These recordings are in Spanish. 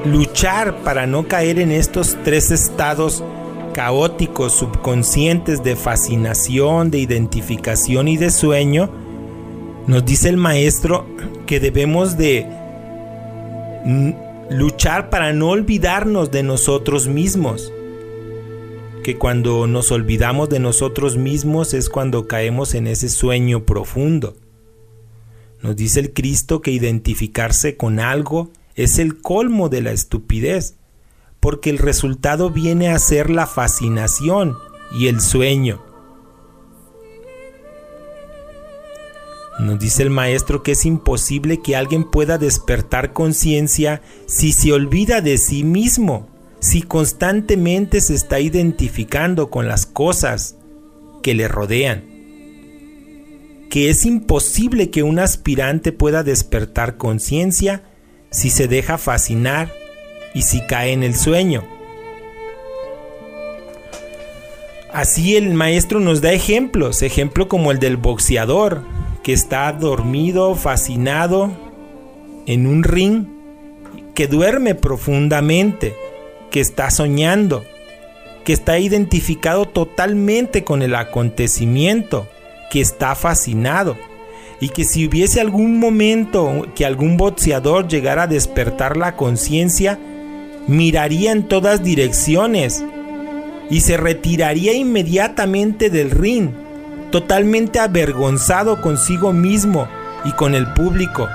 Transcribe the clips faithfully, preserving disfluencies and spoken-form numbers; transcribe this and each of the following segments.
luchar para no caer en estos tres estados caóticos subconscientes de fascinación, de identificación y de sueño, nos dice el maestro que debemos de luchar para no olvidarnos de nosotros mismos. Que cuando nos olvidamos de nosotros mismos es cuando caemos en ese sueño profundo. Nos dice el Cristo que identificarse con algo es el colmo de la estupidez, porque el resultado viene a ser la fascinación y el sueño. Nos dice el maestro que es imposible que alguien pueda despertar conciencia si se olvida de sí mismo, si constantemente se está identificando con las cosas que le rodean. Que es imposible que un aspirante pueda despertar conciencia si se deja fascinar y si cae en el sueño. Así el maestro nos da ejemplos, ejemplo como el del boxeador que está dormido, fascinado en un ring, que duerme profundamente, que está soñando, que está identificado totalmente con el acontecimiento, que está fascinado, y que si hubiese algún momento que algún boxeador llegara a despertar la conciencia, miraría en todas direcciones y se retiraría inmediatamente del ring, totalmente avergonzado consigo mismo y con el público.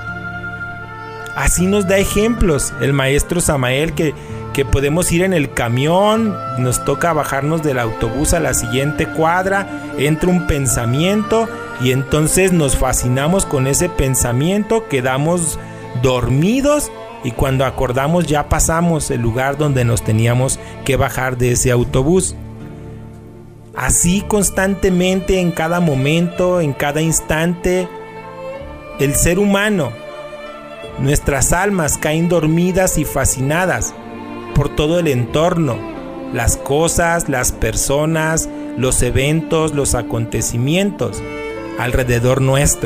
Así nos da ejemplos el maestro Samael, que, que podemos ir en el camión, nos toca bajarnos del autobús a la siguiente cuadra, entra un pensamiento y entonces nos fascinamos con ese pensamiento, quedamos dormidos y cuando acordamos ya pasamos el lugar donde nos teníamos que bajar de ese autobús. Así constantemente, en cada momento, en cada instante, el ser humano, nuestras almas caen dormidas y fascinadas por todo el entorno, las cosas, las personas, los eventos, los acontecimientos alrededor nuestro.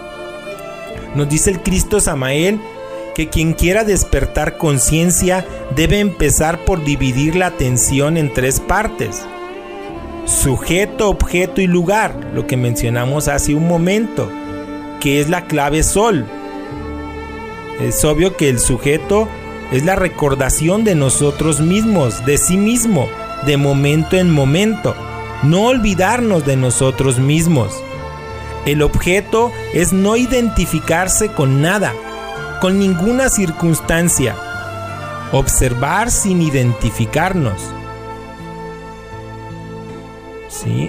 Nos dice el Cristo Samael que quien quiera despertar conciencia debe empezar por dividir la atención en tres partes: sujeto, objeto y lugar, lo que mencionamos hace un momento, que es la clave sol. Es obvio que el sujeto es la recordación de nosotros mismos, de sí mismo, de momento en momento, no olvidarnos de nosotros mismos. El objeto es no identificarse con nada, con ninguna circunstancia, observar sin identificarnos. ¿Sí?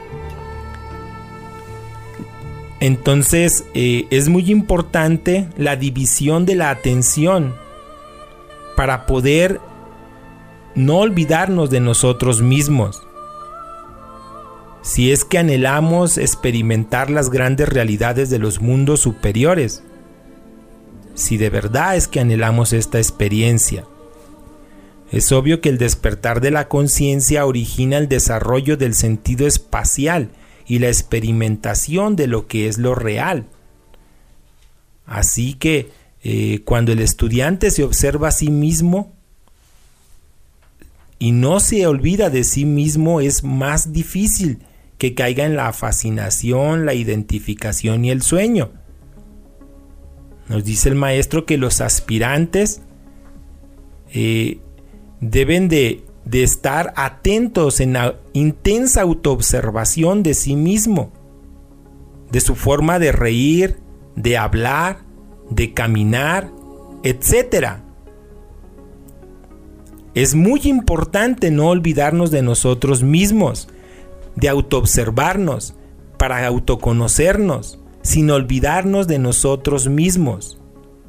Entonces eh, es muy importante la división de la atención para poder no olvidarnos de nosotros mismos. Si es que anhelamos experimentar las grandes realidades de los mundos superiores, si de verdad es que anhelamos esta experiencia. Es obvio que el despertar de la conciencia origina el desarrollo del sentido espacial y la experimentación de lo que es lo real. Así que eh, cuando el estudiante se observa a sí mismo y no se olvida de sí mismo, es más difícil que caiga en la fascinación, la identificación y el sueño. Nos dice el maestro que los aspirantes eh, deben de, de estar atentos en la intensa autoobservación de sí mismo, de su forma de reír, de hablar, de caminar, etcétera. Es muy importante no olvidarnos de nosotros mismos, de autoobservarnos, para autoconocernos, sin olvidarnos de nosotros mismos.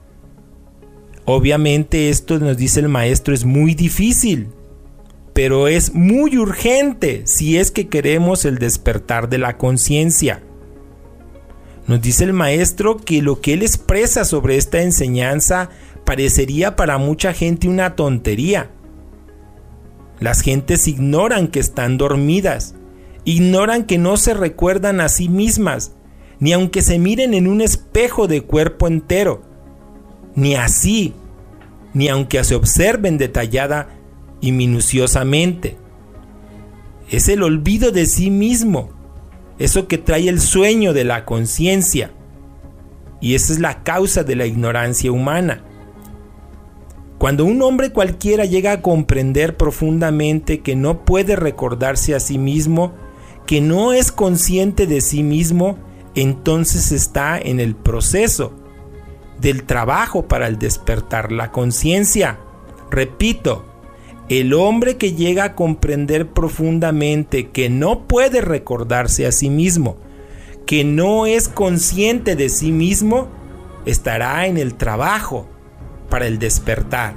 Obviamente esto, nos dice el maestro, es muy difícil, pero es muy urgente si es que queremos el despertar de la conciencia. Nos dice el maestro que lo que él expresa sobre esta enseñanza parecería para mucha gente una tontería. Las gentes ignoran que están dormidas, ignoran que no se recuerdan a sí mismas, ni aunque se miren en un espejo de cuerpo entero, ni así ni aunque se observen detallada y minuciosamente. Es el olvido de sí mismo, eso que trae el sueño de la conciencia, y esa es la causa de la ignorancia humana. Cuando un hombre cualquiera llega a comprender profundamente que no puede recordarse a sí mismo, que no es consciente de sí mismo, entonces está en el proceso del trabajo para el despertar la conciencia. Repito, el hombre que llega a comprender profundamente que no puede recordarse a sí mismo, que no es consciente de sí mismo, estará en el trabajo para el despertar.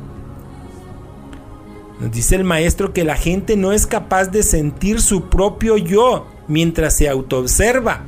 Nos dice el maestro que la gente no es capaz de sentir su propio yo mientras se autoobserva.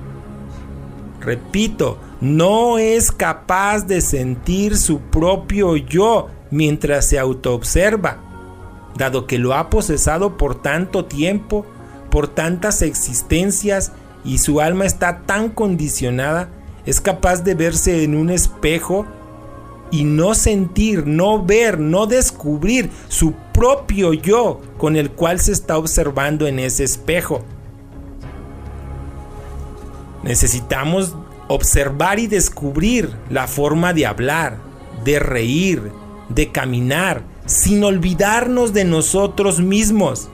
Repito, no es capaz de sentir su propio yo mientras se autoobserva, dado que lo ha posesado por tanto tiempo, por tantas existencias, y su alma está tan condicionada, es capaz de verse en un espejo y no sentir, no ver, no descubrir su propio yo con el cual se está observando en ese espejo. Necesitamos observar y descubrir la forma de hablar, de reír, de caminar, sin olvidarnos de nosotros mismos.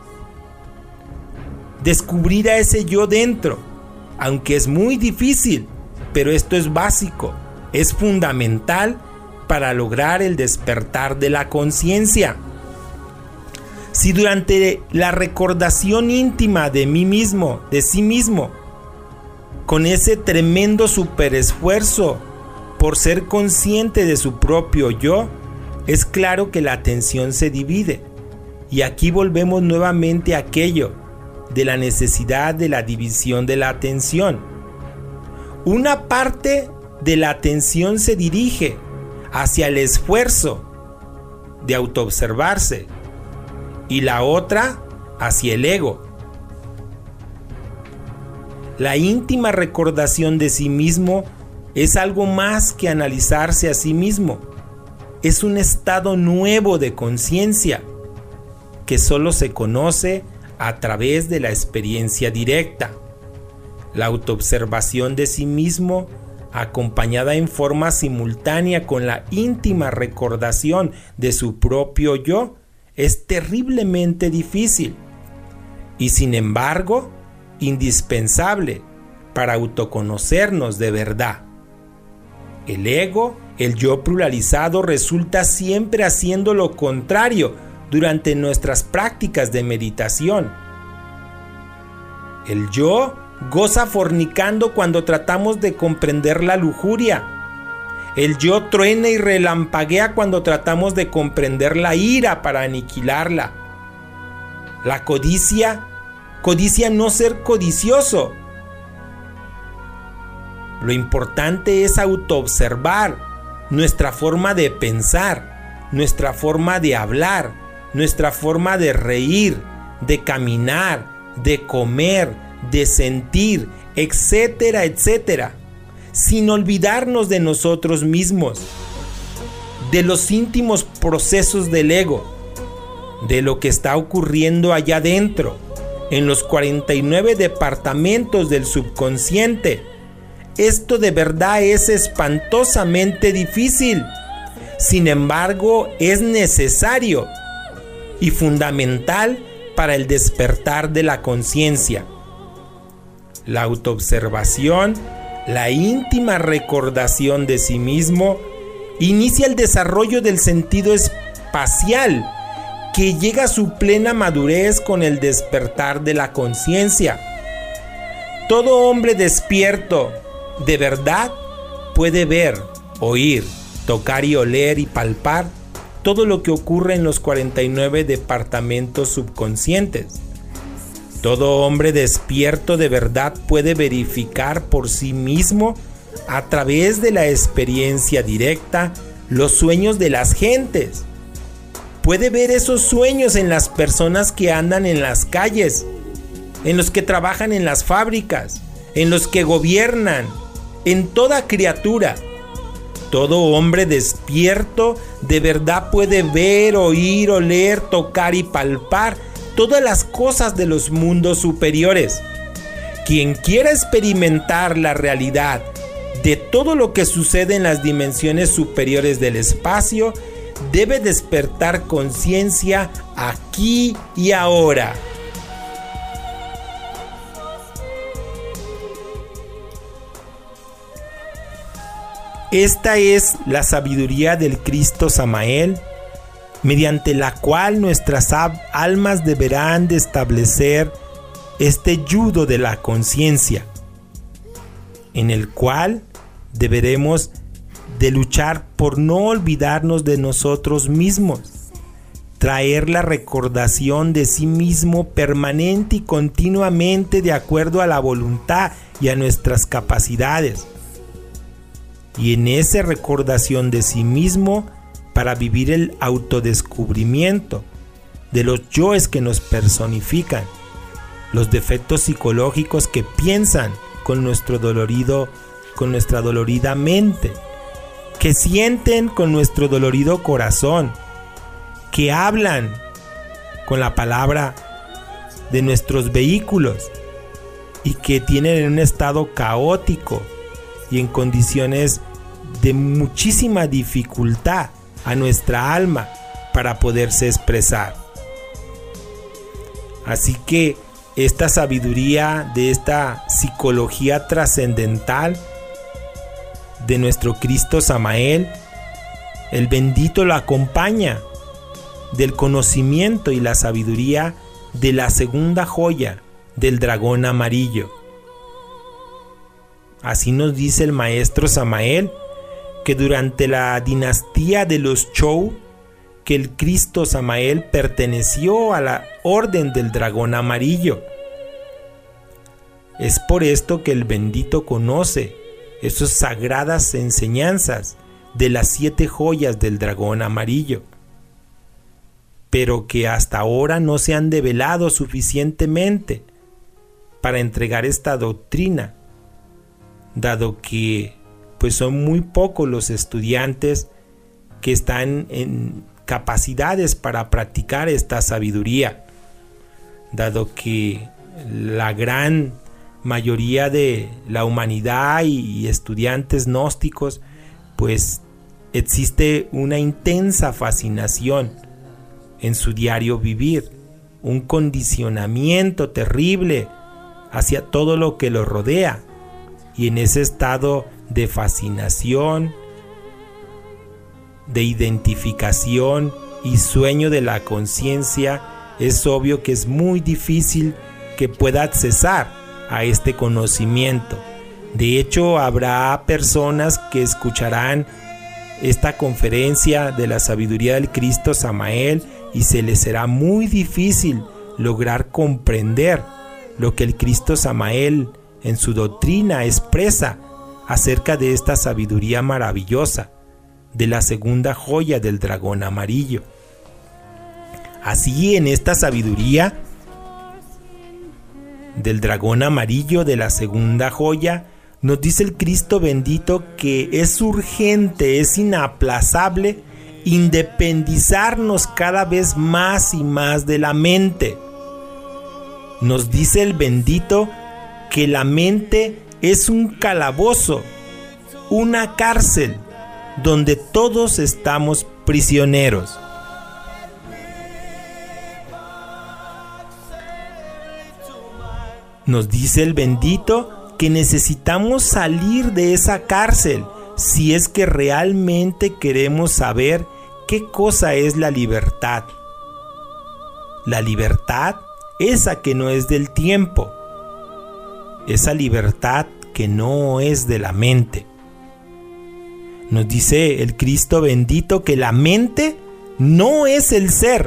Descubrir a ese yo dentro, aunque es muy difícil, pero esto es básico, es fundamental para lograr el despertar de la conciencia. Si durante la recordación íntima de mí mismo, de sí mismo, con ese tremendo superesfuerzo por ser consciente de su propio yo, es claro que la atención se divide. Y aquí volvemos nuevamente a aquello de la necesidad de la división de la atención. Una parte de la atención se dirige hacia el esfuerzo de autoobservarse y la otra hacia el ego. La íntima recordación de sí mismo es algo más que analizarse a sí mismo. Es un estado nuevo de conciencia que solo se conoce a través de la experiencia directa. La autoobservación de sí mismo, acompañada en forma simultánea con la íntima recordación de su propio yo, es terriblemente difícil y, sin embargo, indispensable para autoconocernos de verdad. El ego, el yo pluralizado, resulta siempre haciendo lo contrario durante nuestras prácticas de meditación. El yo goza fornicando cuando tratamos de comprender la lujuria. El yo truena y relampaguea cuando tratamos de comprender la ira para aniquilarla. La codicia, codicia no ser codicioso. Lo importante es autoobservar nuestra forma de pensar, nuestra forma de hablar, nuestra forma de reír, de caminar, de comer, de sentir, etcétera, etcétera, sin olvidarnos de nosotros mismos, de los íntimos procesos del ego, de lo que está ocurriendo allá adentro, en los cuarenta y nueve departamentos del subconsciente. Esto de verdad es espantosamente difícil. Sin embargo, es necesario y fundamental para el despertar de la conciencia. La autoobservación, la íntima recordación de sí mismo, inicia el desarrollo del sentido espacial que llega a su plena madurez con el despertar de la conciencia. Todo hombre despierto de verdad puede ver, oír, tocar y oler y palpar todo lo que ocurre en los cuarenta y nueve departamentos subconscientes. Todo hombre despierto de verdad puede verificar por sí mismo, a través de la experiencia directa, los sueños de las gentes. Puede ver esos sueños en las personas que andan en las calles, en los que trabajan en las fábricas, en los que gobiernan, en toda criatura. Todo hombre despierto despierto de verdad puede ver, oír, oler, tocar y palpar todas las cosas de los mundos superiores. Quien quiera experimentar la realidad de todo lo que sucede en las dimensiones superiores del espacio, debe despertar conciencia aquí y ahora. Esta es la sabiduría del Cristo Samael, mediante la cual nuestras almas deberán de establecer este yugo de la conciencia, en el cual deberemos de luchar por no olvidarnos de nosotros mismos, traer la recordación de sí mismo permanente y continuamente de acuerdo a la voluntad y a nuestras capacidades. Y en esa recordación de sí mismo, para vivir el autodescubrimiento de los yoes que nos personifican, los defectos psicológicos que piensan con nuestro dolorido, con nuestra dolorida mente, que sienten con nuestro dolorido corazón, que hablan con la palabra de nuestros vehículos y que tienen un estado caótico y en condiciones de muchísima dificultad a nuestra alma para poderse expresar. Así que esta sabiduría de esta psicología trascendental de nuestro Cristo Samael, el bendito lo acompaña del conocimiento y la sabiduría de la segunda joya del dragón amarillo. Así nos dice el maestro Samael que durante la dinastía de los Zhou, que el Cristo Samael perteneció a la orden del dragón amarillo. Es por esto que el bendito conoce esas sagradas enseñanzas de las siete joyas del dragón amarillo, pero que hasta ahora no se han develado suficientemente para entregar esta doctrina, dado que pues son muy pocos los estudiantes que están en capacidades para practicar esta sabiduría, dado que la gran mayoría de la humanidad y estudiantes gnósticos, pues existe una intensa fascinación en su diario vivir, un condicionamiento terrible hacia todo lo que lo rodea, y en ese estado de fascinación, de identificación y sueño de la conciencia, es obvio que es muy difícil que pueda accesar a este conocimiento. De hecho, habrá personas que escucharán esta conferencia de la sabiduría del Cristo Samael y se les será muy difícil lograr comprender lo que el Cristo Samael en su doctrina expresa acerca de esta sabiduría maravillosa de la segunda joya del dragón amarillo. Así, en esta sabiduría del dragón amarillo de la segunda joya, nos dice el Cristo bendito que es urgente, es inaplazable independizarnos cada vez más y más de la mente. Nos dice el bendito que la mente es un calabozo, una cárcel donde todos estamos prisioneros. Nos dice el bendito que necesitamos salir de esa cárcel si es que realmente queremos saber qué cosa es la libertad. La libertad, esa que no es del tiempo, esa libertad que no es de la mente. Nos dice el Cristo bendito que la mente no es el ser,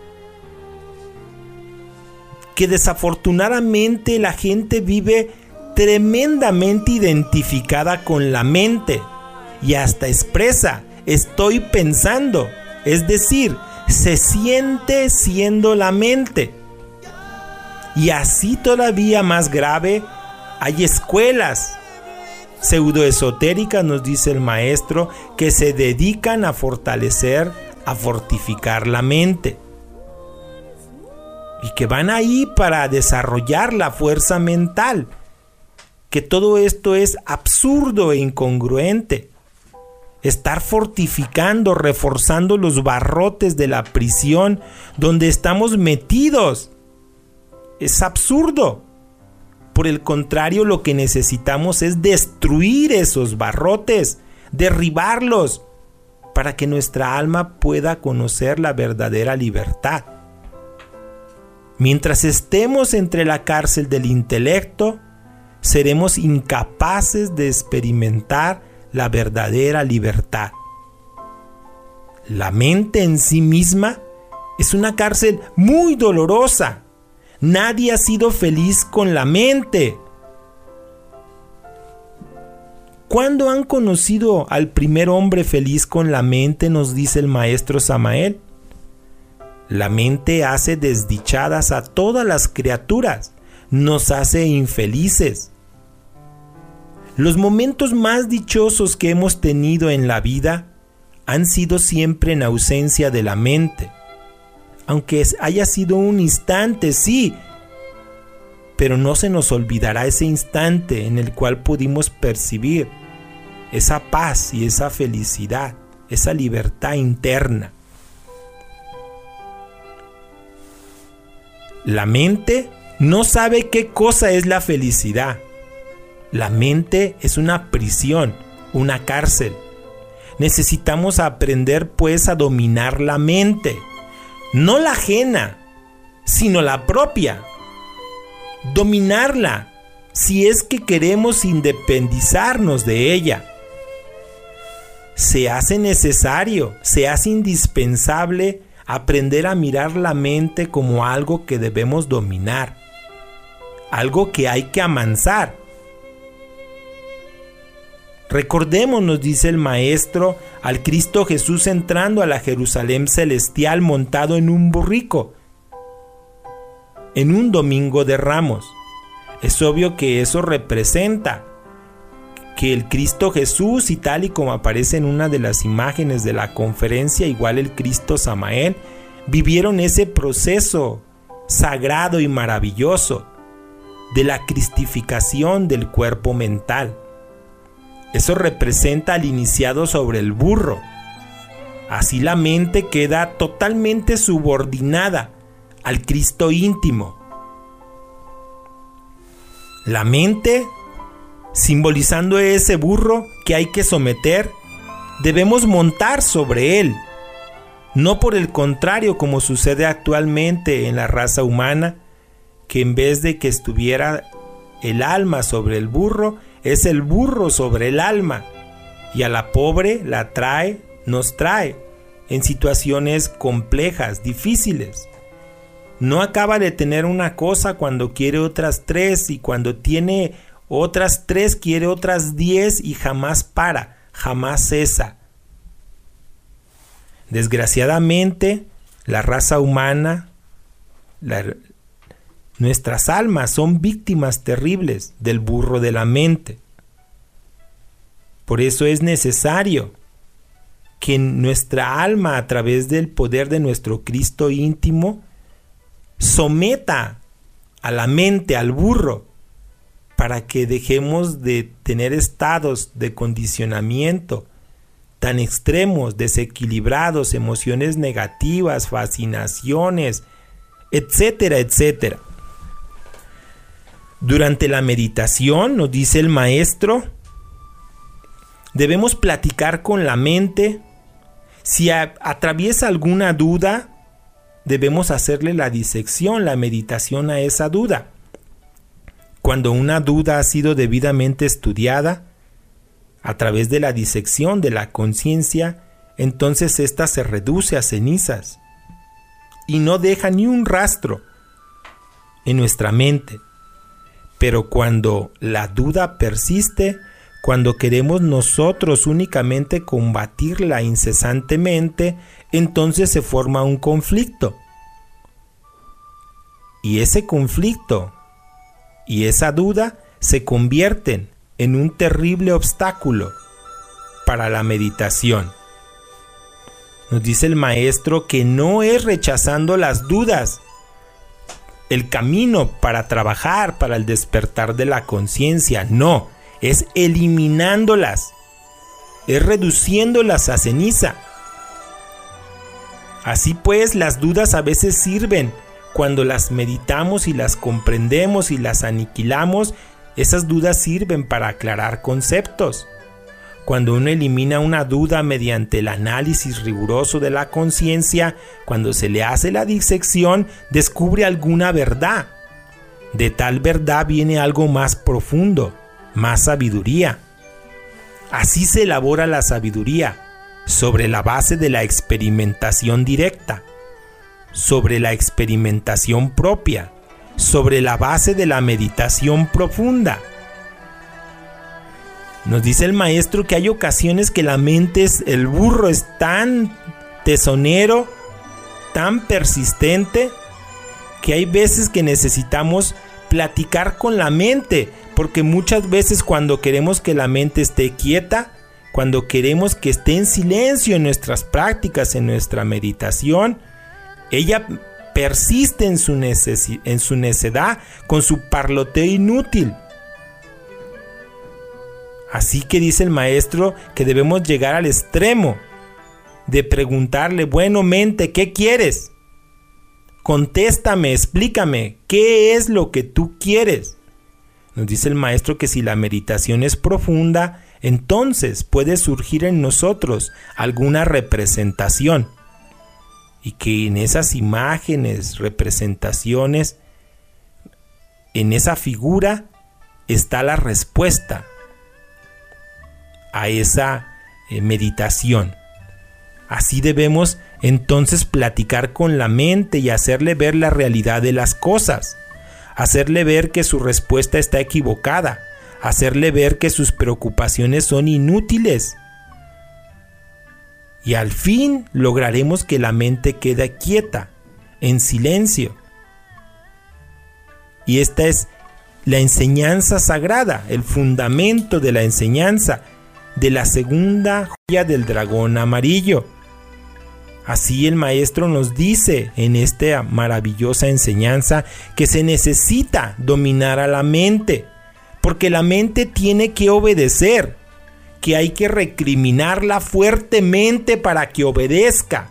que desafortunadamente la gente vive tremendamente identificada con la mente y hasta expresa estoy pensando, es decir, se siente siendo la mente. Y así todavía más grave, hay escuelas pseudoesotéricas, nos dice el maestro, que se dedican a fortalecer, a fortificar la mente. Y que van ahí para desarrollar la fuerza mental. Que todo esto es absurdo e incongruente. Estar fortificando, reforzando los barrotes de la prisión donde estamos metidos. Es absurdo. Por el contrario, lo que necesitamos es destruir esos barrotes, derribarlos, para que nuestra alma pueda conocer la verdadera libertad. Mientras estemos entre la cárcel del intelecto, seremos incapaces de experimentar la verdadera libertad. La mente en sí misma es una cárcel muy dolorosa. Nadie ha sido feliz con la mente. ¿Cuándo han conocido al primer hombre feliz con la mente? Nos dice el maestro Samael. La mente hace desdichadas a todas las criaturas, nos hace infelices. Los momentos más dichosos que hemos tenido en la vida han sido siempre en ausencia de la mente. Aunque haya sido un instante, sí, pero no se nos olvidará ese instante en el cual pudimos percibir esa paz y esa felicidad, esa libertad interna. La mente no sabe qué cosa es la felicidad. La mente es una prisión, una cárcel. Necesitamos aprender pues a dominar la mente. No la ajena, sino la propia. Dominarla, si es que queremos independizarnos de ella. Se hace necesario, se hace indispensable aprender a mirar la mente como algo que debemos dominar, algo que hay que amansar. Recordemos, nos dice el maestro, al Cristo Jesús entrando a la Jerusalén celestial montado en un burrico, en un domingo de Ramos. Es obvio que eso representa que el Cristo Jesús, y tal y como aparece en una de las imágenes de la conferencia, igual el Cristo Samael, vivieron ese proceso sagrado y maravilloso de la cristificación del cuerpo mental. Eso representa al iniciado sobre el burro. Así la mente queda totalmente subordinada al Cristo íntimo. La mente, simbolizando ese burro que hay que someter, debemos montar sobre él. No por el contrario, como sucede actualmente en la raza humana, que en vez de que estuviera el alma sobre el burro, es el burro sobre el alma, y a la pobre la trae, nos trae en situaciones complejas, difíciles. No acaba de tener una cosa cuando quiere otras tres, y cuando tiene otras tres quiere otras diez, y jamás para, jamás cesa. Desgraciadamente, la raza humana, la, nuestras almas son víctimas terribles del burro de la mente. Por eso es necesario que nuestra alma, a través del poder de nuestro Cristo íntimo, someta a la mente, al burro, para que dejemos de tener estados de condicionamiento tan extremos, desequilibrados, emociones negativas, fascinaciones, etcétera, etcétera. Durante la meditación, nos dice el maestro, debemos platicar con la mente. Si a, atraviesa alguna duda, debemos hacerle la disección, la meditación a esa duda. Cuando una duda ha sido debidamente estudiada, a través de la disección de la conciencia, entonces ésta se reduce a cenizas y no deja ni un rastro en nuestra mente. Pero cuando la duda persiste, cuando queremos nosotros únicamente combatirla incesantemente, entonces se forma un conflicto. Y ese conflicto y esa duda se convierten en un terrible obstáculo para la meditación. Nos dice el maestro que no es rechazando las dudas el camino para trabajar para el despertar de la conciencia, no, es eliminándolas, es reduciéndolas a ceniza. Así pues, las dudas a veces sirven cuando las meditamos y las comprendemos y las aniquilamos. Esas dudas sirven para aclarar conceptos. Cuando uno elimina una duda mediante el análisis riguroso de la conciencia, cuando se le hace la disección, descubre alguna verdad. De tal verdad viene algo más profundo, más sabiduría. Así se elabora la sabiduría, sobre la base de la experimentación directa, sobre la experimentación propia, sobre la base de la meditación profunda. Nos dice el maestro que hay ocasiones que la mente es, el burro es tan tesonero, tan persistente, que hay veces que necesitamos platicar con la mente, porque muchas veces cuando queremos que la mente esté quieta, cuando queremos que esté en silencio en nuestras prácticas, en nuestra meditación, ella persiste en su, necesi- en su necedad con su parloteo inútil. Así que dice el maestro que debemos llegar al extremo de preguntarle: bueno, mente, ¿qué quieres? Contéstame, explícame, ¿qué es lo que tú quieres? Nos dice el maestro que si la meditación es profunda, entonces puede surgir en nosotros alguna representación. Y que en esas imágenes, representaciones, en esa figura está la respuesta a esa eh, meditación. Así debemos entonces platicar con la mente y hacerle ver la realidad de las cosas, hacerle ver que su respuesta está equivocada, hacerle ver que sus preocupaciones son inútiles. Y al fin lograremos que la mente quede quieta, en silencio. Y esta es la enseñanza sagrada, el fundamento de la enseñanza de la segunda joya del dragón amarillo. Así el maestro nos dice en esta maravillosa enseñanza que se necesita dominar a la mente, porque la mente tiene que obedecer, que hay que recriminarla fuertemente para que obedezca.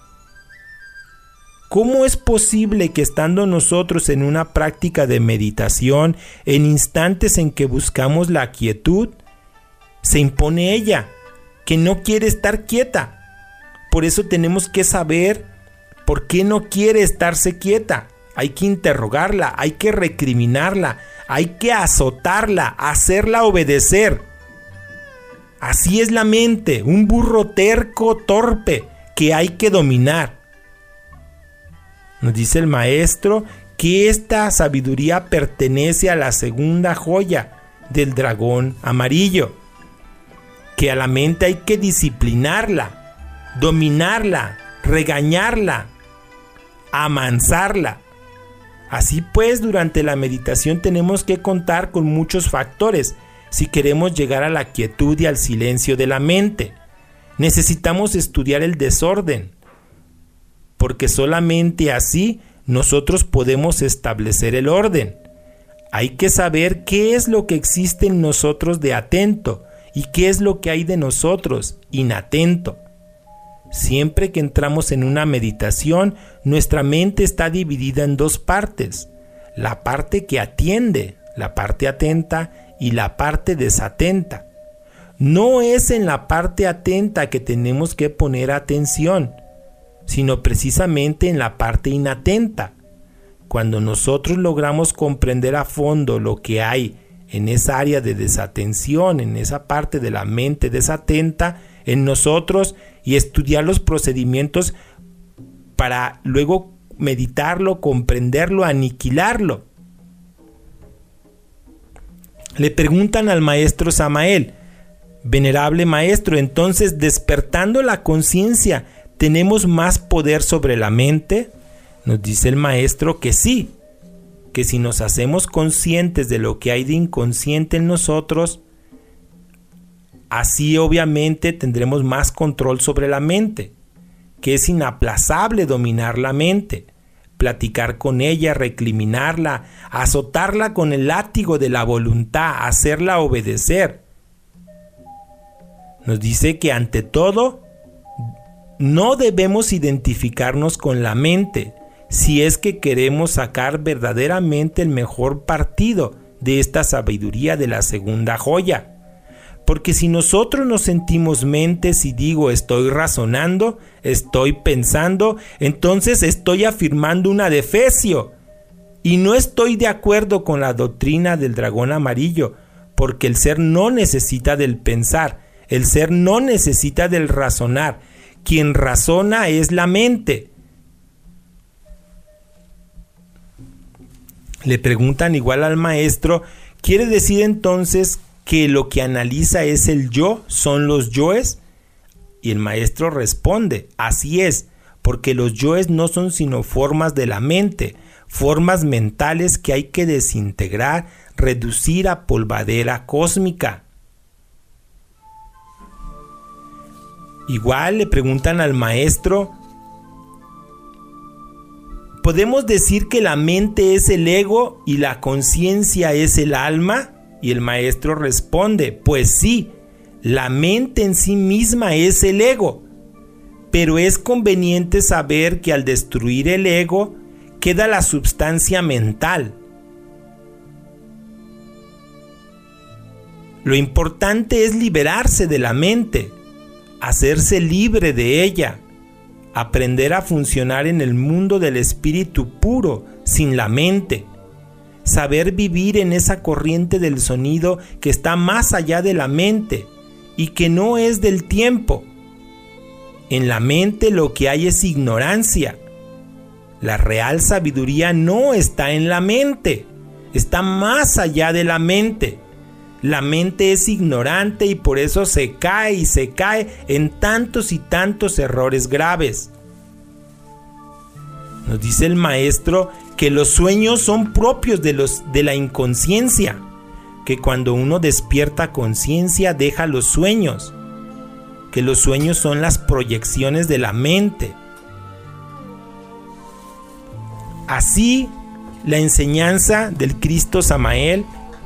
¿Cómo es posible que estando nosotros en una práctica de meditación, en instantes en que buscamos la quietud, se impone ella, que no quiere estar quieta? Por eso tenemos que saber por qué no quiere estarse quieta. Hay que interrogarla, hay que recriminarla, hay que azotarla, hacerla obedecer. Así es la mente, un burro terco, torpe, que hay que dominar. Nos dice el maestro que esta sabiduría pertenece a la segunda joya del dragón amarillo, que a la mente hay que disciplinarla, dominarla, regañarla, amansarla. Así pues, durante la meditación tenemos que contar con muchos factores si queremos llegar a la quietud y al silencio de la mente. Necesitamos estudiar el desorden, porque solamente así nosotros podemos establecer el orden. Hay que saber qué es lo que existe en nosotros de atento y qué es lo que hay de nosotros inatento. Siempre que entramos en una meditación, nuestra mente está dividida en dos partes: la parte que atiende, la parte atenta, y la parte desatenta. No es en la parte atenta que tenemos que poner atención, sino precisamente en la parte inatenta. Cuando nosotros logramos comprender a fondo lo que hay en esa área de desatención, en esa parte de la mente desatenta en nosotros, y estudiar los procedimientos para luego meditarlo, comprenderlo, aniquilarlo. Le preguntan al maestro Samael: venerable maestro, entonces, despertando la conciencia, ¿tenemos más poder sobre la mente? Nos dice el maestro que sí, que si nos hacemos conscientes de lo que hay de inconsciente en nosotros, Así obviamente tendremos más control sobre la mente, que es inaplazable dominar la mente, platicar con ella, recriminarla, azotarla con el látigo de la voluntad, hacerla obedecer. Nos dice que ante todo no debemos identificarnos con la mente si es que queremos sacar verdaderamente el mejor partido de esta sabiduría de la segunda joya. Porque si nosotros nos sentimos mentes y digo estoy razonando, estoy pensando, entonces estoy afirmando una defecio. Y no estoy de acuerdo con la doctrina del dragón amarillo, porque el ser no necesita del pensar, el ser no necesita del razonar. Quien razona es la mente. Le preguntan igual al maestro, ¿quiere decir entonces que lo que analiza es el yo, son los yoes? Y el maestro responde, así es, porque los yoes no son sino formas de la mente, formas mentales que hay que desintegrar, reducir a polvadera cósmica. Igual le preguntan al maestro, ¿podemos decir que la mente es el ego y la conciencia es el alma? Y el maestro responde, pues sí, la mente en sí misma es el ego, pero es conveniente saber que al destruir el ego queda la substancia mental. Lo importante es liberarse de la mente, hacerse libre de ella, aprender a funcionar en el mundo del espíritu puro, sin la mente. Saber vivir en esa corriente del sonido que está más allá de la mente y que no es del tiempo. En la mente lo que hay es ignorancia. La real sabiduría no está en la mente, está más allá de la mente. La mente es ignorante y por eso se cae y se cae en tantos y tantos errores graves. Nos dice el maestro que los sueños son propios de, los, de la inconsciencia, que cuando uno despierta conciencia deja los sueños, que los sueños son las proyecciones de la mente. Así, la enseñanza del Cristo Samael,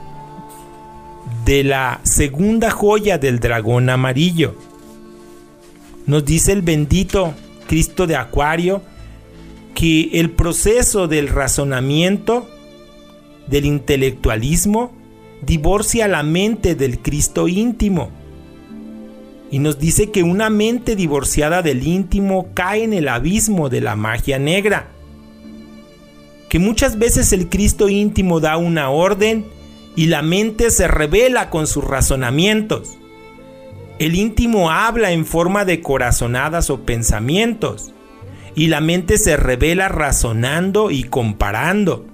de la segunda joya del dragón amarillo. Nos dice el bendito Cristo de Acuario que el proceso del razonamiento, del intelectualismo, divorcia la mente del Cristo íntimo. Y nos dice que una mente divorciada del íntimo cae en el abismo de la magia negra. Que muchas veces el Cristo íntimo da una orden y la mente se rebela con sus razonamientos. El íntimo habla en forma de corazonadas o pensamientos, y la mente se rebela razonando y comparando.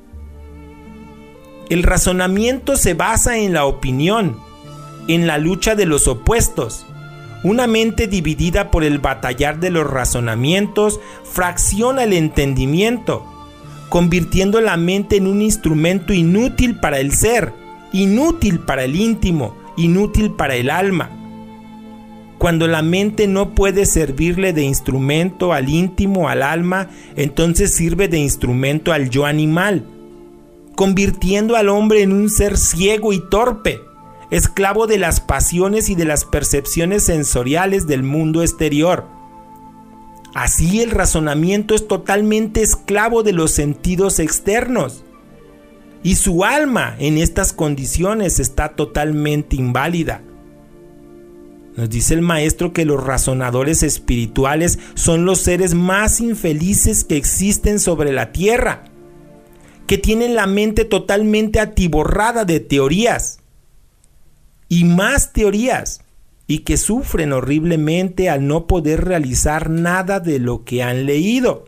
El razonamiento se basa en la opinión, en la lucha de los opuestos. Una mente dividida por el batallar de los razonamientos fracciona el entendimiento, convirtiendo la mente en un instrumento inútil para el ser, inútil para el íntimo, inútil para el alma. Cuando la mente no puede servirle de instrumento al íntimo, al alma, entonces sirve de instrumento al yo animal, convirtiendo al hombre en un ser ciego y torpe, esclavo de las pasiones y de las percepciones sensoriales del mundo exterior. Así el razonamiento es totalmente esclavo de los sentidos externos, y su alma en estas condiciones está totalmente inválida. Nos dice el maestro que los razonadores espirituales son los seres más infelices que existen sobre la tierra, que tienen la mente totalmente atiborrada de teorías y más teorías, y que sufren horriblemente al no poder realizar nada de lo que han leído.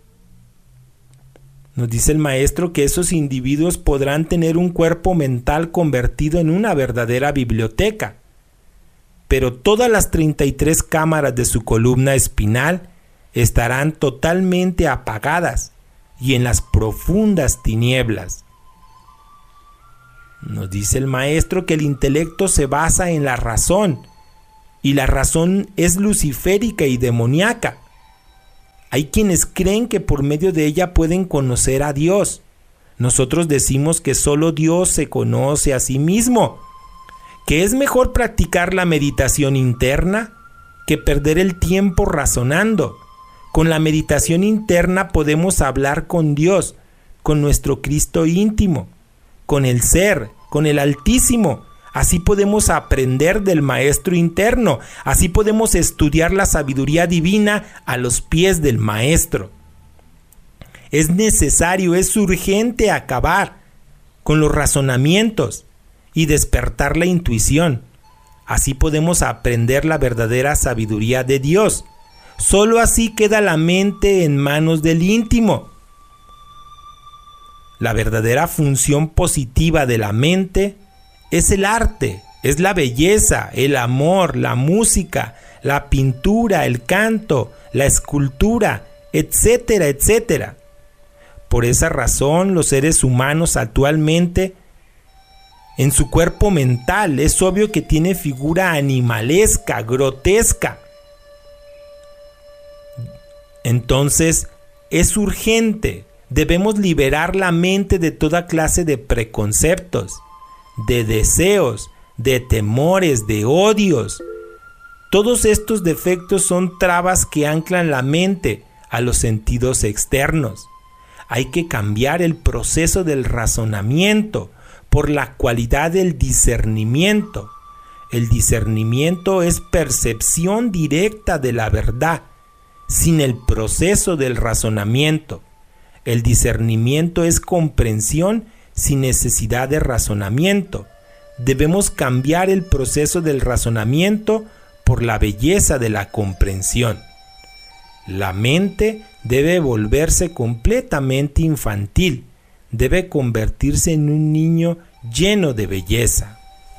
Nos dice el maestro que esos individuos podrán tener un cuerpo mental convertido en una verdadera biblioteca, pero todas las treinta y tres cámaras de su columna espinal estarán totalmente apagadas y en las profundas tinieblas. Nos dice el maestro que el intelecto se basa en la razón, y la razón es luciférica y demoníaca. Hay quienes creen que por medio de ella pueden conocer a Dios. Nosotros decimos que solo Dios se conoce a sí mismo, que es mejor practicar la meditación interna que perder el tiempo razonando. Con la meditación interna podemos hablar con Dios, con nuestro Cristo íntimo, con el Ser, con el Altísimo. Así podemos aprender del Maestro interno, así podemos estudiar la sabiduría divina a los pies del Maestro. Es necesario, es urgente acabar con los razonamientos y despertar la intuición. Así podemos aprender la verdadera sabiduría de Dios. Solo así queda la mente en manos del íntimo. La verdadera función positiva de la mente es el arte, es la belleza, el amor, la música, la pintura, el canto, la escultura, etcétera, etcétera. Por esa razón, los seres humanos actualmente, en su cuerpo mental, es obvio que tiene figura animalesca, grotesca. Entonces, es urgente, debemos liberar la mente de toda clase de preconceptos, de deseos, de temores, de odios. Todos estos defectos son trabas que anclan la mente a los sentidos externos. Hay que cambiar el proceso del razonamiento por la cualidad del discernimiento. El discernimiento es percepción directa de la verdad, sin el proceso del razonamiento. El discernimiento es comprensión sin necesidad de razonamiento. Debemos cambiar el proceso del razonamiento por la belleza de la comprensión. La mente debe volverse completamente infantil, debe convertirse en un niño lleno de belleza.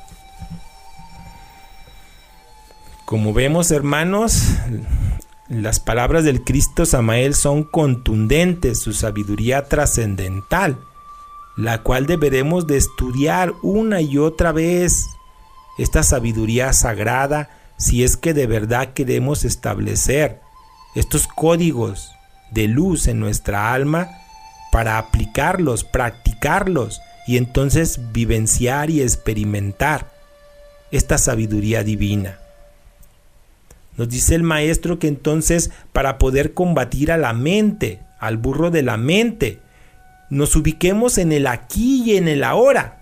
Como vemos, hermanos, las palabras del Cristo Samael son contundentes, su sabiduría trascendental, la cual deberemos de estudiar una y otra vez. Esta sabiduría sagrada, si es que de verdad queremos establecer estos códigos de luz en nuestra alma para aplicarlos, practicarlos y entonces vivenciar y experimentar esta sabiduría divina. Nos dice el maestro que entonces para poder combatir a la mente, al burro de la mente, nos ubiquemos en el aquí y en el ahora.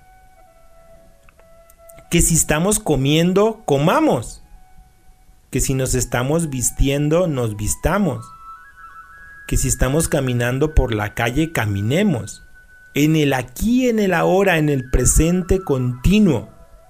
Que si estamos comiendo, comamos. Que si nos estamos vistiendo, nos vistamos. Que si estamos caminando por la calle, caminemos. En el aquí y en el ahora, en el presente continuo.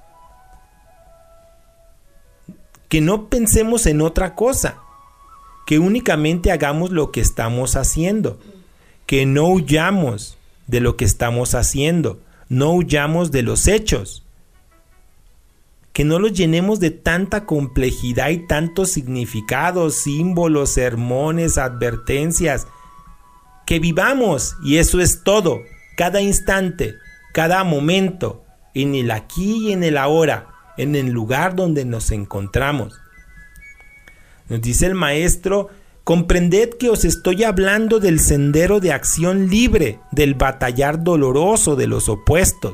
Que no pensemos en otra cosa. Que únicamente hagamos lo que estamos haciendo. Que no huyamos de lo que estamos haciendo. No huyamos de los hechos. Que no los llenemos de tanta complejidad y tantos significados, símbolos, sermones, advertencias. Que vivamos, y eso es todo, cada instante, cada momento, en el aquí y en el ahora, en el lugar donde nos encontramos. Nos dice el maestro: comprended que os estoy hablando del sendero de acción libre, del batallar doloroso de los opuestos.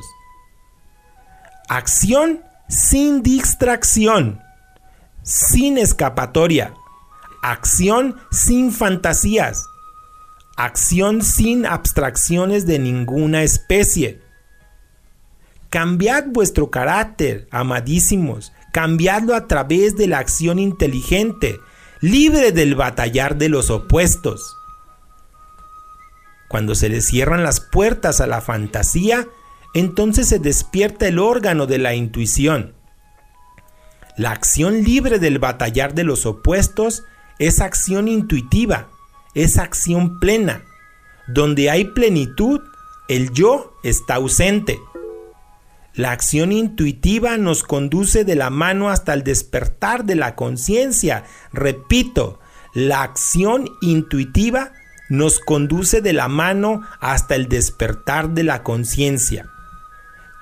Acción sin distracción, sin escapatoria, acción sin fantasías, acción sin abstracciones de ninguna especie. Cambiad vuestro carácter, amadísimos, cambiadlo a través de la acción inteligente, libre del batallar de los opuestos. Cuando se le cierran las puertas a la fantasía, entonces se despierta el órgano de la intuición. La acción libre del batallar de los opuestos es acción intuitiva, es acción plena. Donde hay plenitud, el yo está ausente. La acción intuitiva nos conduce de la mano hasta el despertar de la conciencia. Repito, la acción intuitiva nos conduce de la mano hasta el despertar de la conciencia.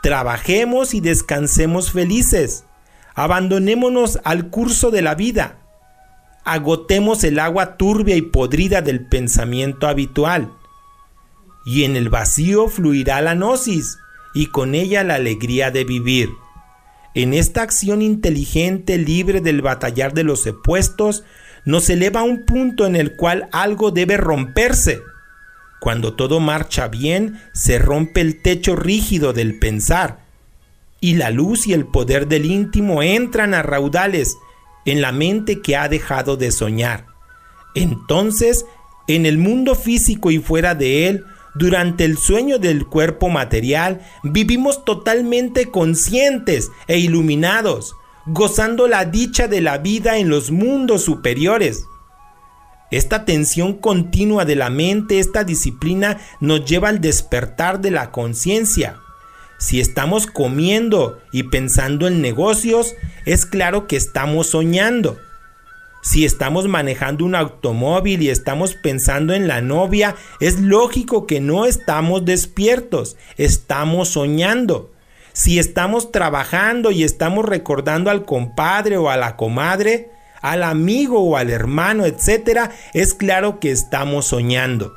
Trabajemos y descansemos felices. Abandonémonos al curso de la vida. Agotemos el agua turbia y podrida del pensamiento habitual. Y en el vacío fluirá la gnosis, y con ella la alegría de vivir. En esta acción inteligente, libre del batallar de los opuestos, nos eleva a un punto en el cual algo debe romperse. Cuando todo marcha bien, se rompe el techo rígido del pensar, y la luz y el poder del íntimo entran a raudales en la mente que ha dejado de soñar. Entonces, en el mundo físico y fuera de él, durante el sueño del cuerpo material, vivimos totalmente conscientes e iluminados, gozando la dicha de la vida en los mundos superiores. Esta tensión continua de la mente, esta disciplina, nos lleva al despertar de la conciencia. Si estamos comiendo y pensando en negocios, es claro que estamos soñando. Si estamos manejando un automóvil y estamos pensando en la novia, es lógico que no estamos despiertos, estamos soñando. Si estamos trabajando y estamos recordando al compadre o a la comadre, al amigo o al hermano, etcétera, es claro que estamos soñando.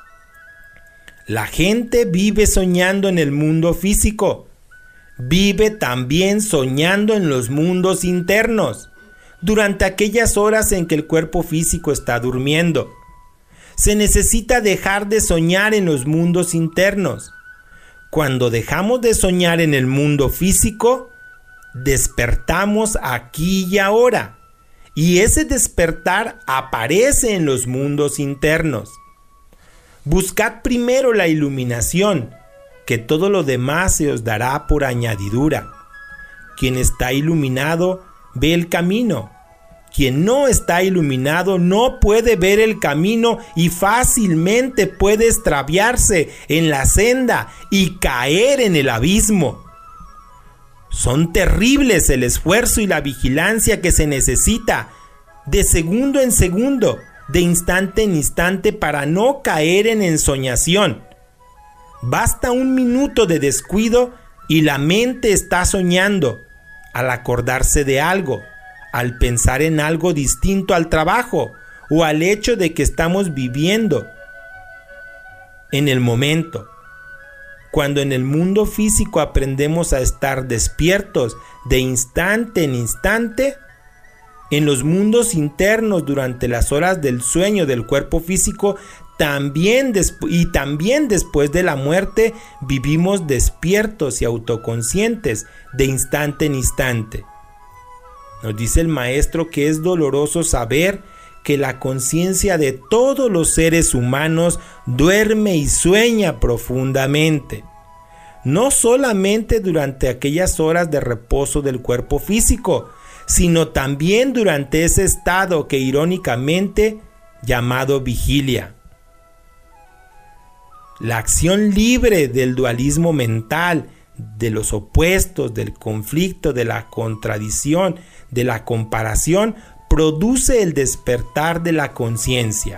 La gente vive soñando en el mundo físico, vive también soñando en los mundos internos, durante aquellas horas en que el cuerpo físico está durmiendo. Se necesita dejar de soñar en los mundos internos. Cuando dejamos de soñar en el mundo físico, despertamos aquí y ahora, y ese despertar aparece en los mundos internos. Buscad primero la iluminación, que todo lo demás se os dará por añadidura. Quien está iluminado ve el camino. Quien no está iluminado no puede ver el camino y fácilmente puede extraviarse en la senda y caer en el abismo. Son terribles el esfuerzo y la vigilancia que se necesita de segundo en segundo, de instante en instante, para no caer en ensoñación. Basta un minuto de descuido y la mente está soñando, al acordarse de algo, al pensar en algo distinto al trabajo o al hecho de que estamos viviendo en el momento. Cuando en el mundo físico aprendemos a estar despiertos de instante en instante, en los mundos internos durante las horas del sueño del cuerpo físico, también y también después de la muerte, vivimos despiertos y autoconscientes de instante en instante. Nos dice el maestro que es doloroso saber que la conciencia de todos los seres humanos duerme y sueña profundamente, no solamente durante aquellas horas de reposo del cuerpo físico, sino también durante ese estado que irónicamente llamado vigilia. La acción libre del dualismo mental, de los opuestos, del conflicto, de la contradicción, de la comparación, produce el despertar de la conciencia.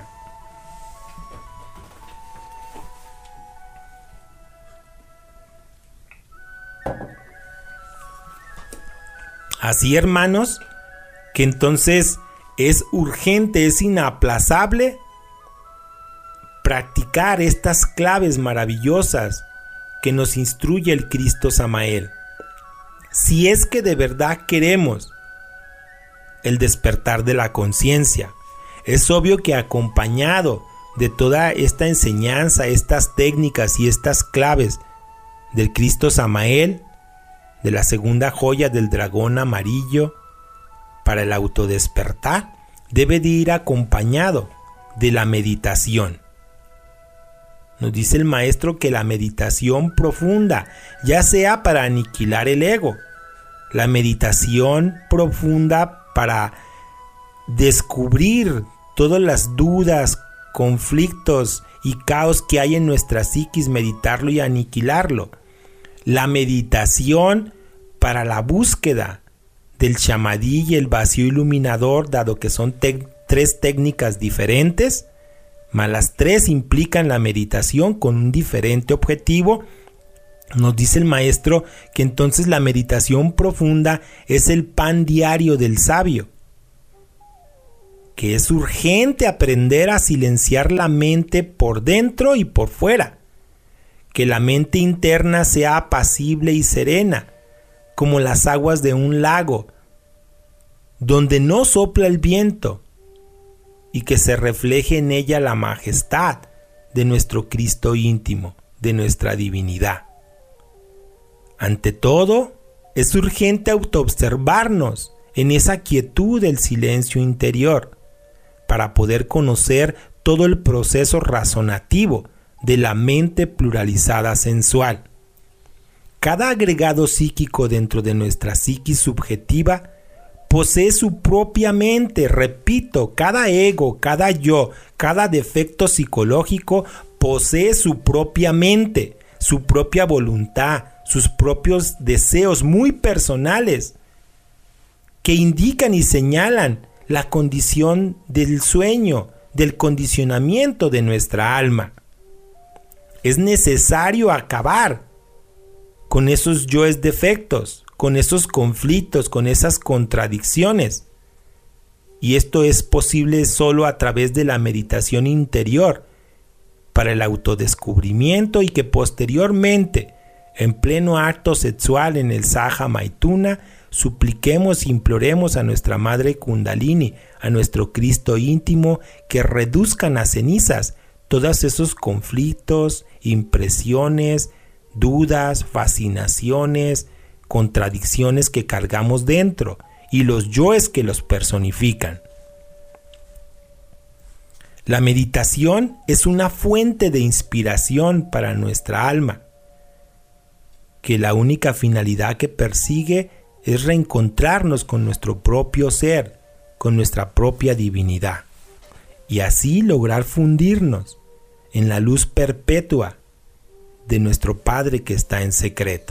Así, hermanos, que entonces es urgente, es inaplazable practicar estas claves maravillosas que nos instruye el Cristo Samael. Si es que de verdad queremos el despertar de la conciencia, es obvio que acompañado de toda esta enseñanza, estas técnicas y estas claves del Cristo Samael, de la segunda joya del dragón amarillo para el autodespertar, debe de ir acompañado de la meditación. Nos dice el maestro que la meditación profunda, ya sea para aniquilar el ego, la meditación profunda para descubrir todas las dudas, conflictos y caos que hay en nuestra psiquis, meditarlo y aniquilarlo. La meditación para la búsqueda del chamadí y el vacío iluminador, dado que son te- tres técnicas diferentes, mas las tres implican la meditación con un diferente objetivo, Nos dice el maestro que entonces la meditación profunda es el pan diario del sabio, que es urgente aprender a silenciar la mente por dentro y por fuera, que la mente interna sea apacible y serena, como las aguas de un lago, donde no sopla el viento, y que se refleje en ella la majestad de nuestro Cristo íntimo, de nuestra divinidad. Ante todo, es urgente autoobservarnos en esa quietud del silencio interior, para poder conocer todo el proceso razonativo de la mente pluralizada sensual. Cada agregado psíquico dentro de nuestra psiquis subjetiva posee su propia mente. Repito, cada ego, cada yo, cada defecto psicológico posee su propia mente, su propia voluntad, sus propios deseos muy personales que indican y señalan la condición del sueño, del condicionamiento de nuestra alma. Es necesario acabar con esos yoes defectos, con esos conflictos, con esas contradicciones. Y esto es posible solo a través de la meditación interior para el autodescubrimiento, y que posteriormente, en pleno acto sexual en el Saja Maituna, supliquemos e imploremos a nuestra Madre Kundalini, a nuestro Cristo íntimo, que reduzcan a cenizas todos esos conflictos, impresiones, dudas, fascinaciones, contradicciones que cargamos dentro y los yoes que los personifican. La meditación es una fuente de inspiración para nuestra alma, que la única finalidad que persigue es reencontrarnos con nuestro propio ser, con nuestra propia divinidad, y así lograr fundirnos en la luz perpetua de nuestro Padre que está en secreto.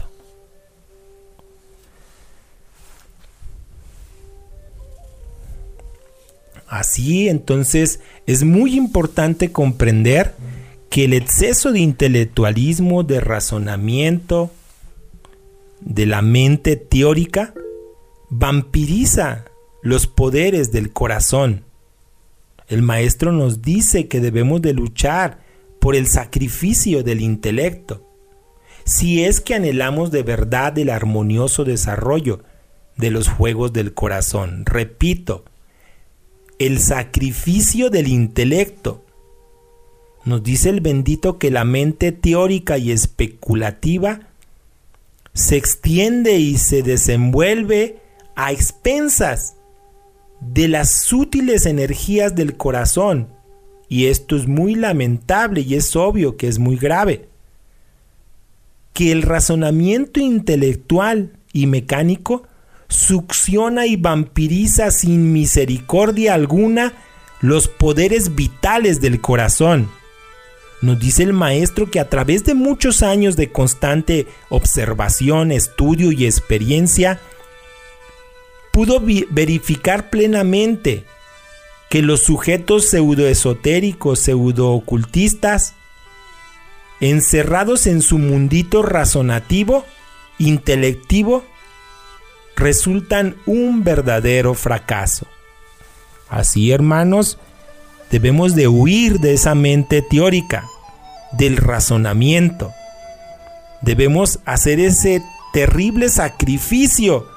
Así, entonces, es muy importante comprender que el exceso de intelectualismo, de razonamiento, de la mente teórica, vampiriza los poderes del corazón. El maestro nos dice que debemos de luchar por el sacrificio del intelecto, si es que anhelamos de verdad el armonioso desarrollo de los juegos del corazón. Repito, el sacrificio del intelecto. Nos dice el bendito que la mente teórica y especulativa se extiende y se desenvuelve a expensas de las sutiles energías del corazón, y esto es muy lamentable y es obvio que es muy grave. Que el razonamiento intelectual y mecánico succiona y vampiriza sin misericordia alguna los poderes vitales del corazón. Nos dice el maestro que a través de muchos años de constante observación, estudio y experiencia, pudo verificar plenamente que los sujetos pseudoesotéricos, pseudoocultistas, encerrados en su mundito razonativo, intelectivo, resultan un verdadero fracaso. Así, hermanos, debemos de huir de esa mente teórica, del razonamiento. Debemos hacer ese terrible sacrificio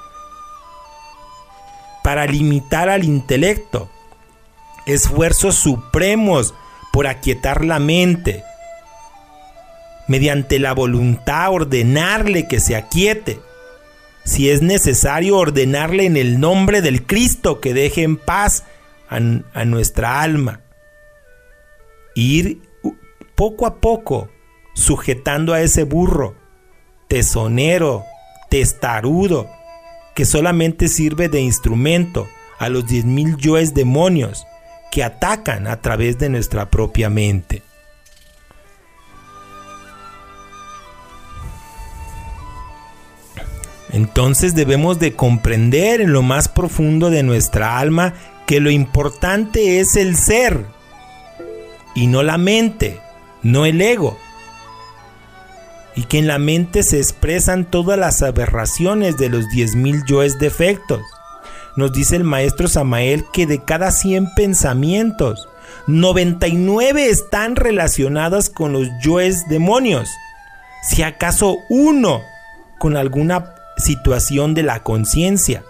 para limitar al intelecto, esfuerzos supremos por aquietar la mente, mediante la voluntad ordenarle que se aquiete. Si es necesario, ordenarle en el nombre del Cristo que deje en paz a, a nuestra alma. Ir poco a poco sujetando a ese burro tesonero, testarudo, que solamente sirve de instrumento a los diez mil yoes demonios que atacan a través de nuestra propia mente. Entonces debemos de comprender en lo más profundo de nuestra alma que lo importante es el ser y no la mente, no el ego. y que en la mente se expresan todas las aberraciones de los diez mil yoes defectos. Nos dice el maestro Samael que de cada cien pensamientos, noventa y nueve están relacionadas con los yoes demonios, si acaso uno con alguna situación de la conciencia.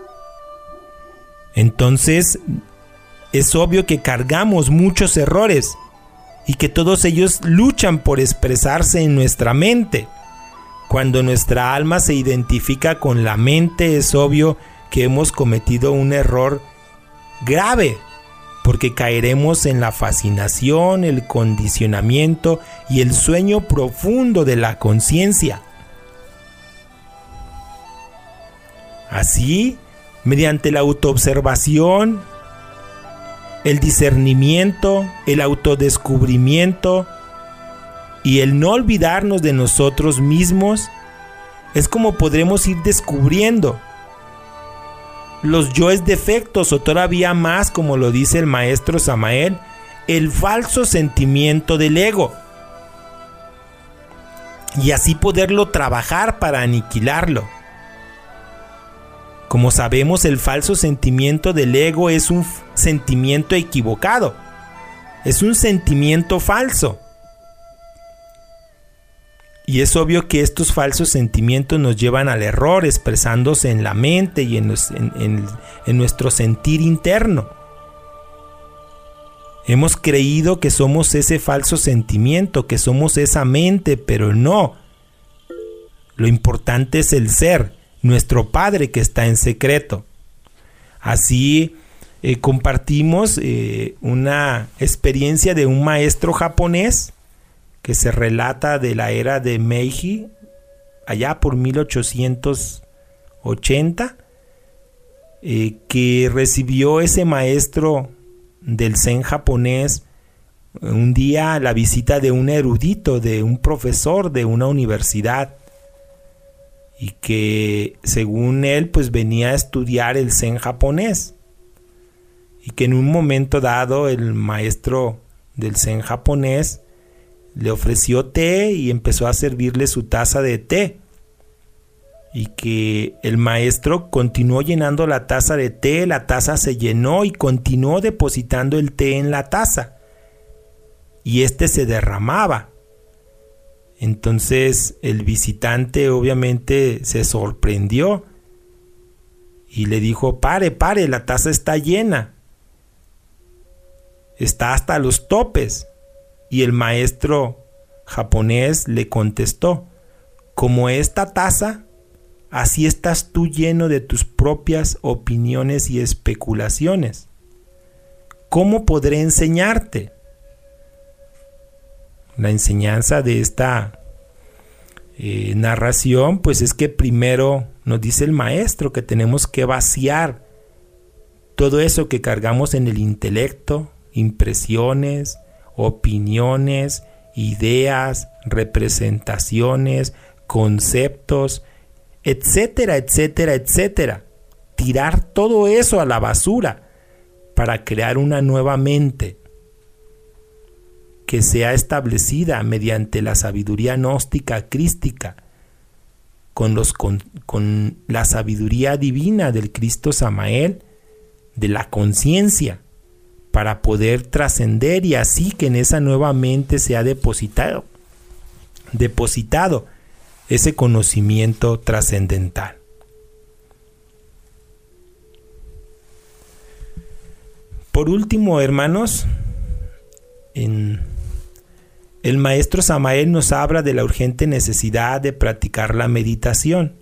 Entonces es obvio que cargamos muchos errores y que todos ellos luchan por expresarse en nuestra mente. Cuando nuestra alma se identifica con la mente, es obvio que hemos cometido un error grave, porque caeremos en la fascinación, el condicionamiento y el sueño profundo de la conciencia. Así, mediante la autoobservación, el discernimiento, el autodescubrimiento y el no olvidarnos de nosotros mismos, es como podremos ir descubriendo los yoes defectos, o todavía más, como lo dice el maestro Samael, el falso sentimiento del ego, y así poderlo trabajar para aniquilarlo. Como sabemos, el falso sentimiento del ego es un sentimiento equivocado, es un sentimiento falso. Y es obvio que estos falsos sentimientos nos llevan al error, expresándose en la mente y en, los, en, en, en nuestro sentir interno. Hemos creído que somos ese falso sentimiento, que somos esa mente, pero no. Lo importante es el ser, nuestro Padre que está en secreto. Así eh, compartimos eh, una experiencia de un maestro japonés que se relata de la era de Meiji, allá por mil ochocientos ochenta, eh, que recibió ese maestro del Zen japonés un día la visita de un erudito, de un profesor de una universidad, y que según él pues venía a estudiar el Zen japonés, y que en un momento dado el maestro del Zen japonés le ofreció té y empezó a servirle su taza de té, y que el maestro continuó llenando la taza de té, la taza se llenó y continuó depositando el té en la taza, y este se derramaba. Entonces el visitante obviamente se sorprendió y le dijo: pare, pare, la taza está llena, está hasta los topes. Y el maestro japonés le contestó: como esta taza, así estás tú lleno de tus propias opiniones y especulaciones. ¿Cómo podré enseñarte? La enseñanza de esta eh, narración pues es que primero nos dice el maestro que tenemos que vaciar todo eso que cargamos en el intelecto, impresiones, opiniones, ideas, representaciones, conceptos, etcétera, etcétera, etcétera. Tirar todo eso a la basura para crear una nueva mente que sea establecida mediante la sabiduría gnóstica crística, con, los, con, con la sabiduría divina del Cristo Samael, de la conciencia, para poder trascender, y así que en esa nueva mente se ha depositado, depositado ese conocimiento trascendental. Por último, hermanos, en el maestro Samael nos habla de la urgente necesidad de practicar la meditación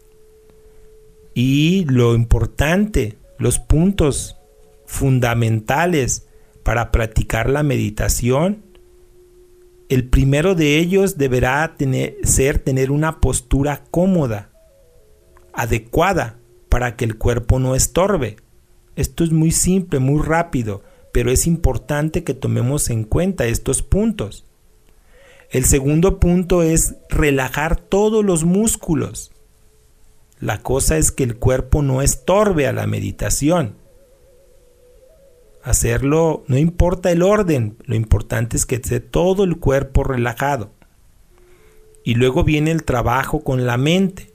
y lo importante, los puntos fundamentales para practicar la meditación. El primero de ellos deberá tener, ser tener una postura cómoda, adecuada, para que el cuerpo no estorbe. Esto es muy simple, muy rápido, pero es importante que tomemos en cuenta estos puntos. El segundo punto es relajar todos los músculos. La cosa es que el cuerpo no estorbe a la meditación. Hacerlo, no importa el orden, lo importante es que esté todo el cuerpo relajado. Y luego viene el trabajo con la mente.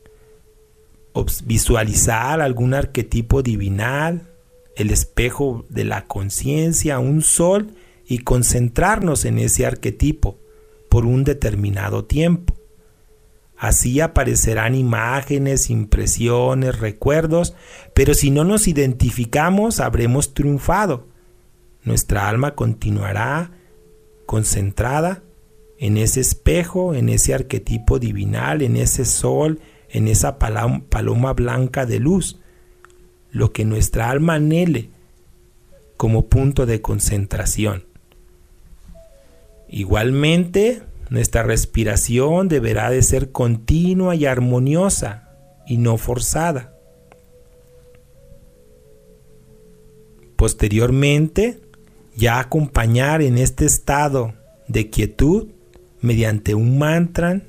Visualizar algún arquetipo divinal, el espejo de la conciencia, un sol, y concentrarnos en ese arquetipo por un determinado tiempo. Así aparecerán imágenes, impresiones, recuerdos, pero si no nos identificamos, habremos triunfado. Nuestra alma continuará concentrada en ese espejo, en ese arquetipo divinal, en ese sol, en esa paloma blanca de luz, lo que nuestra alma anhele como punto de concentración. Igualmente, nuestra respiración deberá de ser continua y armoniosa y no forzada. Posteriormente, ya acompañar en este estado de quietud mediante un mantra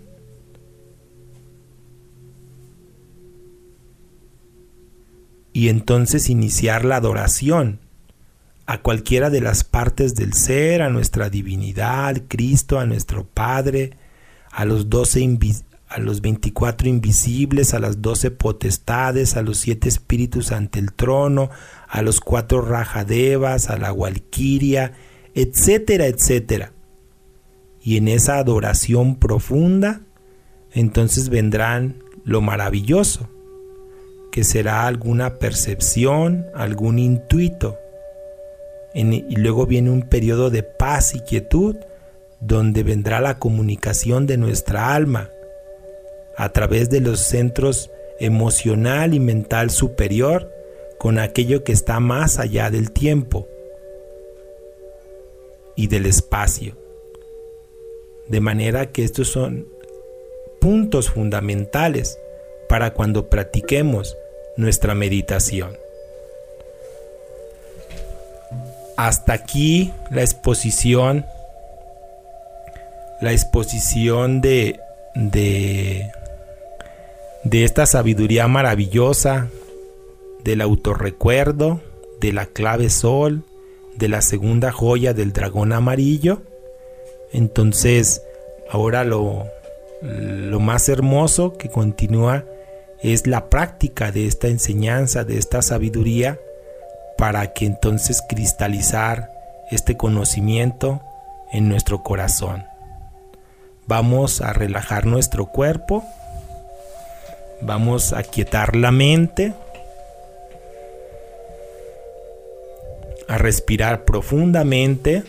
y entonces iniciar la adoración a cualquiera de las partes del ser, a nuestra divinidad, Cristo, a nuestro Padre, a los doce invi- a los veinticuatro invisibles, a las doce potestades, a los siete espíritus ante el trono, a los cuatro Rajadevas, a la Walquiria, etcétera, etcétera. Y en esa adoración profunda, entonces vendrán lo maravilloso, que será alguna percepción, algún intuito. En, y luego viene un periodo de paz y quietud, donde vendrá la comunicación de nuestra alma a través de los centros emocional y mental superior con aquello que está más allá del tiempo y del espacio. De manera que estos son puntos fundamentales para cuando practiquemos nuestra meditación. Hasta aquí la exposición, la exposición de, de, de esta sabiduría maravillosa, del autorrecuerdo, de la clave sol, de la segunda joya del dragón amarillo. Entonces, ahora lo, lo más hermoso que continúa es la práctica de esta enseñanza, de esta sabiduría, para que entonces cristalizar este conocimiento en nuestro corazón. Vamos a relajar nuestro cuerpo, vamos a aquietar la mente, a respirar profundamente,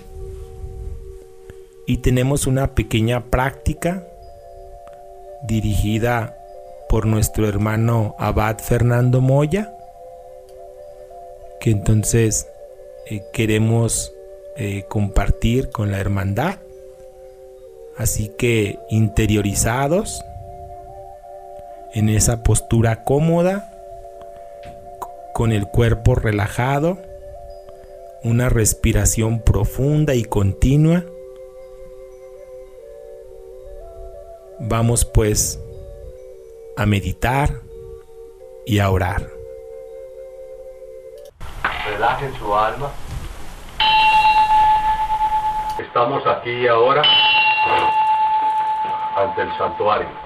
y tenemos una pequeña práctica dirigida por nuestro hermano Abad Fernando Moya, que entonces eh, queremos eh, compartir con la hermandad. Así que interiorizados en esa postura cómoda, con el cuerpo relajado, una respiración profunda y continua. Vamos pues a meditar y a orar. Relajen su alma. Estamos aquí ahora ante el santuario.